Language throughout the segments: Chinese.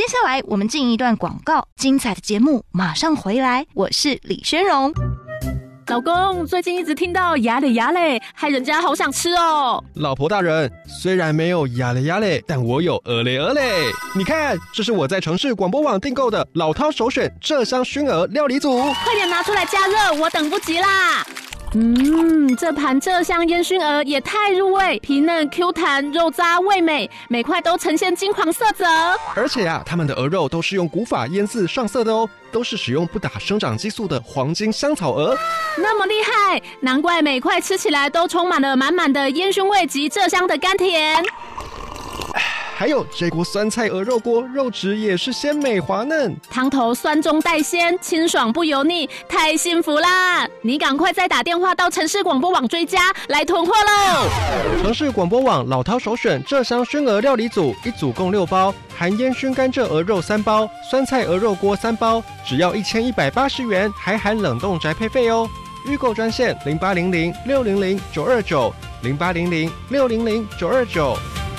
下来我们进一段广告，精彩的节目马上回来，我是李宣荣。 老公，最近一直听到牙嘞牙嘞，害人家好想吃哦。 老婆大人，虽然没有牙嘞牙嘞，但我有鹅嘞鹅嘞。你看，这是我在城市广播网订购的老饕首选麝香熏鹅料理组， 快点拿出来加热，我等不及啦。这盘麝香烟熏鹅也太入味，皮嫩 Q 弹，肉渣味美，每块都呈现金黄色泽。 而且他们的鹅肉都是用古法腌制上色的哦，都是使用不打生长激素的黄金香草鹅。 那么厉害，难怪每块吃起来都充满了满满的烟熏味及麝香的甘甜。 还有这锅酸菜鹅肉锅，肉质也是鲜美滑嫩， 汤头酸中带鲜，清爽不油腻，太幸福啦！你赶快再打电话到城市广播网追加，来囤货喽！ 城市广播网老饕首选麝香熏鹅料理组，一组共6包，含烟熏甘蔗鹅肉3包，酸菜鹅肉锅3包，只要1180元，还含冷冻宅配费哦。预购专线0800-600-929 0800-600-929。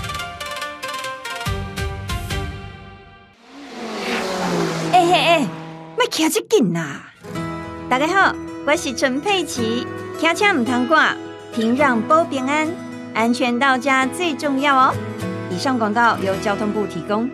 别骑这紧啦！大家好，我是陈佩琪，骑车唔通赶，停让保平安，安全到家最重要哦。以上广告由交通部提供。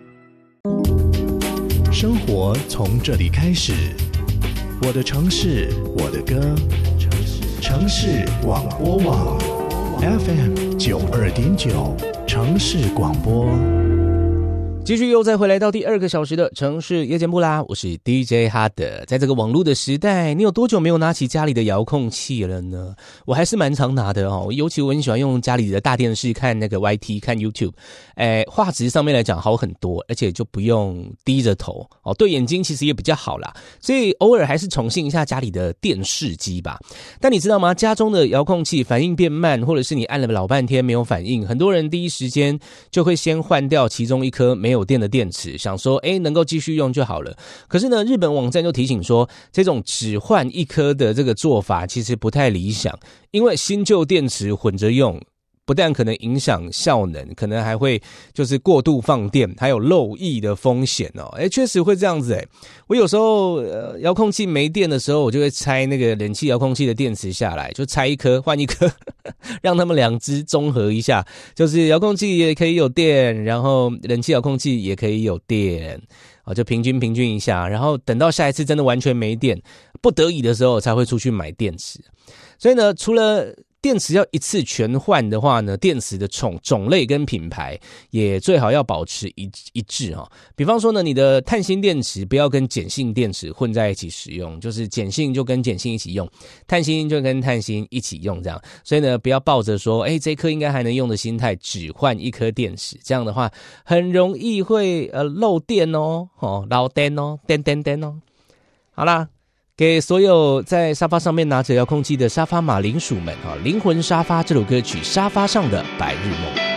生活从这里开始，我的城市，我的歌，城市广播网 FM 92.9，城市广播。 继续又再回来到第2个小时的城市夜节目啦，我是 DJ 哈德。在这个网络的时代，你有多久没有拿起家里的遥控器了呢？我还是蛮常拿的哦，尤其我很喜欢用家里的大电视看那个 YT 看 YouTube， 画质上面来讲好很多，而且就不用低着头哦，对眼睛其实也比较好啦，所以偶尔还是宠幸一下家里的电视机吧。但你知道吗？家中的遥控器反应变慢，或者是你按了老半天没有反应，很多人第一时间就会先换掉其中一颗没有电的电池，想说能够继续用就好了。可是呢，日本网站就提醒说，这种只换一颗的这个做法其实不太理想，因为新旧电池混着用，不但可能影响效能，可能还会就是过度放电，还有漏液的风险哦。确实会这样子我有时候遥控器没电的时候，我就会拆那个冷气遥控器的电池下来，就拆一颗换一颗让他们两只综合一下，就是遥控器也可以有电，然后冷气遥控器也可以有电，就平均一下，然后等到下一次真的完全没电，不得已的时候才会出去买电池。所以呢，除了电池要一次全换的话呢，电池的种类跟品牌也最好要保持一致比方说呢，你的碳芯电池不要跟碱性电池混在一起使用，就是碱性就跟碱性一起用，碳芯就跟碳芯一起用这样。所以呢，不要抱着说这颗应该还能用的心态只换一颗电池，这样的话很容易会漏电漏电电哦。好啦，给所有在沙发上面拿着遥控器的沙发马铃薯们，灵魂沙发这首歌曲《沙发上的白日梦》。